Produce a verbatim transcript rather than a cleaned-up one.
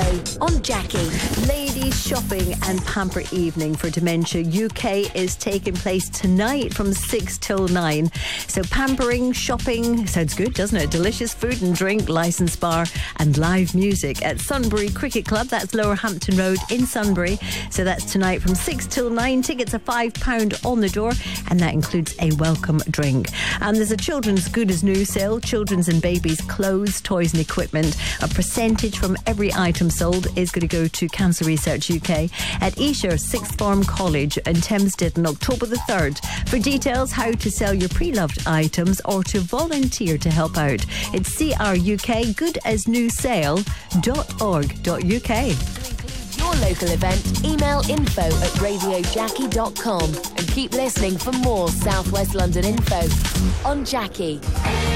Info on Jackie. Ladies Shopping and Pamper Evening for Dementia U K is taking place tonight from six till nine. So pampering, shopping, sounds good, doesn't it? Delicious food and drink, licensed bar and live music at Sunbury Cricket Club. That's Lower Hampton Road in Sunbury. So that's tonight from six till nine. Tickets are five pounds on the door, and that includes a welcome drink. And there's a Children's Good as New sale. Children's and babies' clothes, toys and equipment. A percentage from every item sold is going to go to Cancer Research U K at Esher Sixth Form College in Thamesden on October the third. For details how to sell your pre-loved items or to volunteer to help out, it's C R U K good as new sale dot org dot U K. Your local event, email info at radio jackie dot com and keep listening for more South West London info on Jackie.